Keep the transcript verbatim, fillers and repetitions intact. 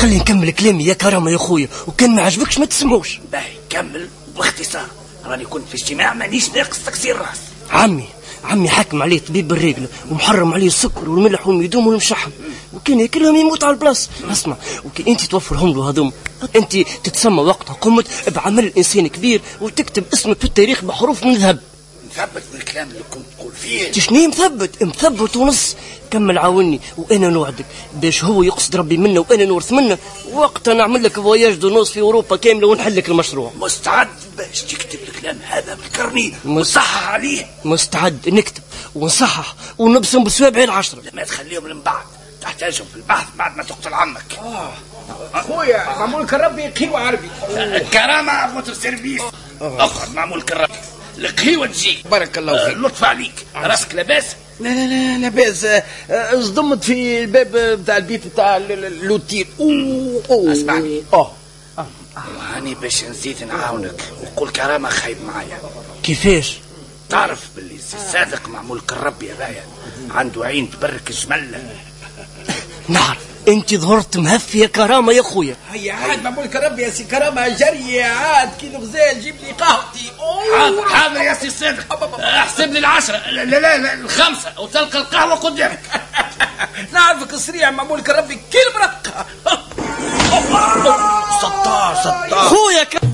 خلي نكمل كلامي يا كرامة يا خويا، وكان ما عجبكش ما تسمعوش. باهي كمل باختصار، راني كنت في اجتماع مانيش ناقص تكسير راس. عمي عمي حاكم عليه طبيب بالرجل ومحرم عليه السكر والملح والميدوم والمشحم، وكان ياكلهم يموت على البلاصه. اسمع، وكي انت توفرهم له هذوم انت تتسمى وقتها قمت بعمل انسان كبير وتكتب اسمك في التاريخ بحروف من ذهب. مثبت بالكلام اللي كنت تقول فيه؟ تشني مثبت مثبت ونص. كمل عاوني وانا نوعدك باش هو يقصد ربي منا وانا نورث منه، وقتها نعمل لك فواياج دو نوس في اوروبا كامله ونحل لك المشروع. مستعد باش تكتب الكلام هذا بالكرني وتصحح عليه؟ مستعد نكتب ونصحح ونبصم بسوابعي العشرة. لما تخليهم من بعد تحتاجهم في البحث بعد ما تقتل عمك. اه خويا معمول كربي قهوة عربي. كرامة موتر سيرفيس. اقعد معمول كربي القهوة تجيك. بارك الله فيك. لطف عليك. راسك لاباس؟ لا لا لا لاباس. صدمت في الباب بتاع البيت بتاع اللوتيل. اوه اوه اسمعني. اه وهاني باش نزيد نعاونك وقول كرامة خايب معايا. كيفاش؟ تعرف باللي الصادق معمول كالرب يا بايا عنده عين تبرك الجمل. نعرف انت ظهرت مهف يا كرامة يا خويا. هيا عاد معمول كربي يا سي كرامة جري عاد كي الغزال جيب لي قهوتي. حاضر حاضر يا سي صادق، احسب لي العشرة. لا لا لا الخمسة وتلقى القهوة قدامك. نعرفك سريع معمول كربي كل مرقة. ستار ستار خويا